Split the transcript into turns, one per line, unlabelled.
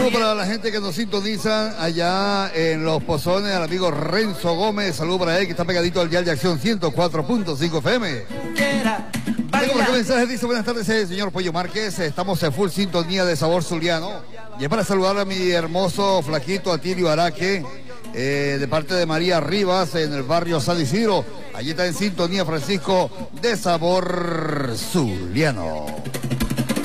saludo para la gente que nos sintoniza allá en Los Pozones, al amigo Renzo Gómez. Saludo para él que está pegadito al dial de acción 104.5 FM. Tengo por qué mensaje, dice: buenas tardes, señor Pollo Márquez. Estamos en full sintonía de Sabor Zuliano. Y es para saludar a mi hermoso flaquito Atilio Araque, de parte de María Rivas, en el barrio San Isidro. Allí está en sintonía Francisco de Sabor Zuliano.